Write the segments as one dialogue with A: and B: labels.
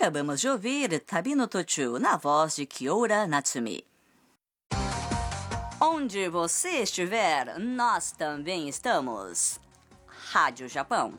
A: Acabamos de ouvir Tabi no Tochu, na voz de Kiora Natsumi. Onde você estiver, nós também estamos. Rádio Japão.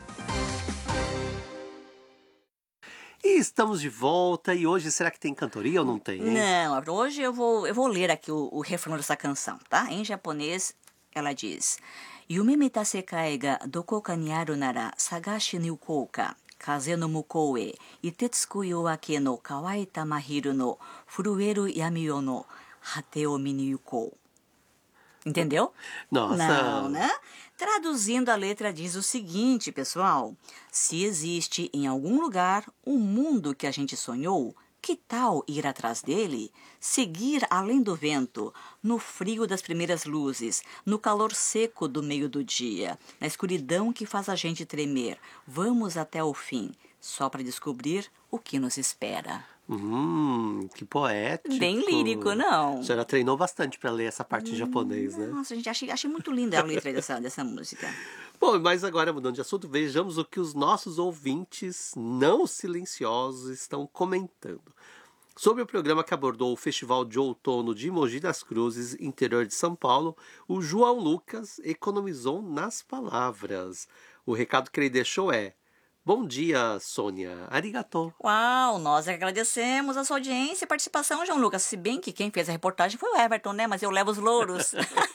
B: E estamos de volta, e hoje será que tem cantoria ou não tem, hein?
A: Não, hoje eu vou ler aqui o refrão dessa canção, tá? Em japonês, ela diz: Yume mita sekai ga dokoka ni aru nara sagashi ni ukou ka, kaze no mukou e, itetsuku yoake no kawaita mahiru no furueru yami-o no hate o mi ni ukou. Entendeu?
B: Nossa!
A: Não, né? Traduzindo, a letra diz o seguinte, pessoal. Se existe em algum lugar um mundo que a gente sonhou, que tal ir atrás dele? Seguir além do vento, no frio das primeiras luzes, no calor seco do meio do dia, na escuridão que faz a gente tremer. Vamos até o fim, só para descobrir o que nos espera.
B: Que poético.
A: Bem lírico, não?
B: A senhora treinou bastante para ler essa parte em japonês, né?
A: Nossa, gente, achei muito linda a letra dessa música.
B: Bom, mas agora, mudando de assunto, vejamos o que os nossos ouvintes não silenciosos estão comentando. Sobre o programa que abordou o Festival de Outono de Mogi das Cruzes, interior de São Paulo, o João Lucas economizou nas palavras. O recado que ele deixou é: Bom dia, Sônia. Arigato.
A: Uau, nós agradecemos a sua audiência e participação, João Lucas. Se bem que quem fez a reportagem foi o Everton, né? Mas eu levo os louros.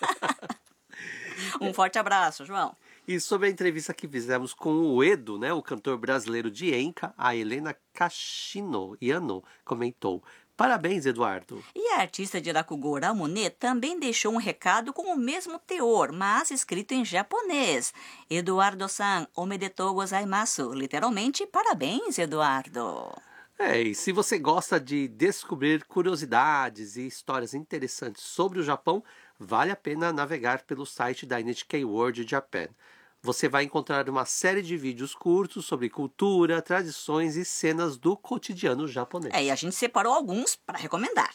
A: Um forte abraço, João.
B: E sobre a entrevista que fizemos com o Edo, né, o cantor brasileiro de Enka, a Helena Kashino Yano comentou: Parabéns, Eduardo.
A: E a artista de Rakugou Ramune também deixou um recado com o mesmo teor, mas escrito em japonês. Eduardo-san, omedetou gozaimasu. Literalmente, parabéns, Eduardo.
B: E se você gosta de descobrir curiosidades e histórias interessantes sobre o Japão, vale a pena navegar pelo site da NHK World Japan. Você vai encontrar uma série de vídeos curtos sobre cultura, tradições e cenas do cotidiano japonês.
A: E a gente separou alguns para recomendar.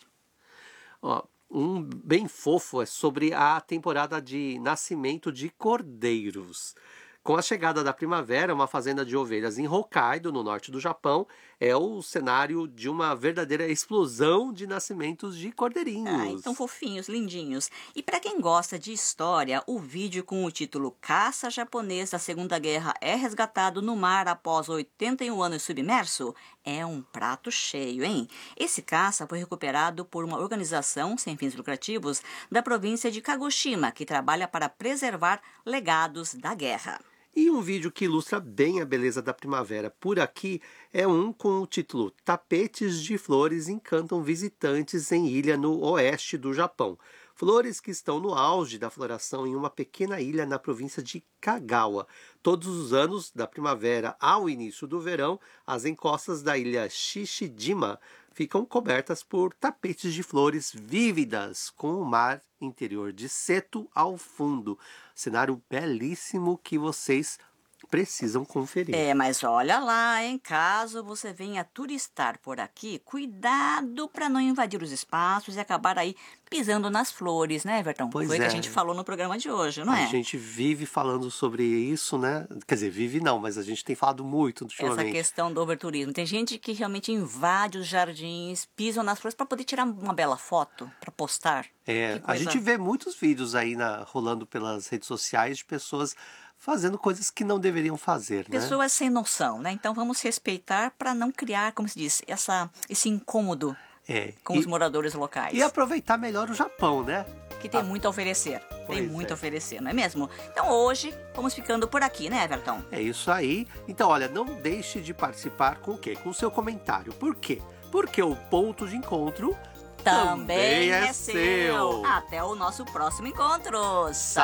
B: Um bem fofo é sobre a temporada de nascimento de cordeiros. Com a chegada da primavera, uma fazenda de ovelhas em Hokkaido, no norte do Japão, é o cenário de uma verdadeira explosão de nascimentos de cordeirinhos.
A: Ai, tão fofinhos, lindinhos. E para quem gosta de história, o vídeo com o título Caça Japonês da Segunda Guerra é resgatado no mar após 81 anos submerso é um prato cheio, hein? Esse caça foi recuperado por uma organização sem fins lucrativos da província de Kagoshima, que trabalha para preservar legados da guerra.
B: E um vídeo que ilustra bem a beleza da primavera por aqui é um com o título Tapetes de flores encantam visitantes em ilha no oeste do Japão. Flores que estão no auge da floração em uma pequena ilha na província de Kagawa. Todos os anos, da primavera ao início do verão, as encostas da ilha Shishijima ficam cobertas por tapetes de flores vívidas, com o mar interior de Seto ao fundo. Cenário belíssimo que vocês precisam conferir.
A: Mas olha lá, hein? Caso você venha turistar por aqui, cuidado para não invadir os espaços e acabar aí pisando nas flores, né, Everton? Foi o que a gente falou no programa de hoje, não é?
B: A gente vive falando sobre isso, né? Quer dizer, vive não, mas a gente tem falado muito ultimamente.
A: Essa questão do overturismo. Tem gente que realmente invade os jardins, pisam nas flores para poder tirar uma bela foto, para postar.
B: A gente vê muitos vídeos aí rolando pelas redes sociais de pessoas fazendo coisas que não deveriam fazer, né?
A: Pessoas sem noção, né? Então vamos respeitar para não criar, como se diz, esse incômodo com os moradores locais.
B: E aproveitar melhor o Japão, né?
A: Que tem muito a oferecer. Tem muito a oferecer, não é mesmo? Então hoje vamos ficando por aqui, né, Everton?
B: É isso aí. Então, olha, não deixe de participar com o quê? Com o seu comentário. Por quê? Porque o ponto de encontro também é seu.
A: Até o nosso próximo encontro.